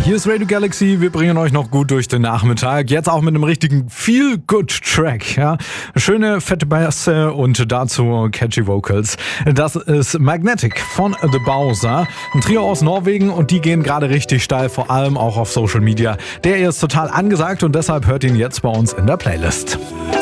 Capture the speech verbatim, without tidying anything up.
Hier ist Radio Galaxy, wir bringen euch noch gut durch den Nachmittag. Jetzt auch mit einem richtigen Feel-Good-Track. Ja? Schöne, fette Bässe und dazu catchy Vocals. Das ist Magnetic von The Bowser. Ein Trio aus Norwegen und die gehen gerade richtig steil, vor allem auch auf Social Media. Der ist total angesagt und deshalb hört ihn jetzt bei uns in der Playlist.